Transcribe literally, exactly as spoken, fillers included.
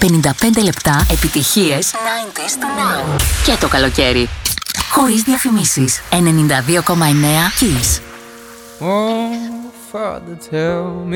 πενήντα πέντε λεπτά επιτυχίες ενενήντα του Now. Και το καλοκαίρι. Χωρίς διαφημίσεις. ενενήντα δύο κόμμα εννέα Kiss. Oh, Father, tell me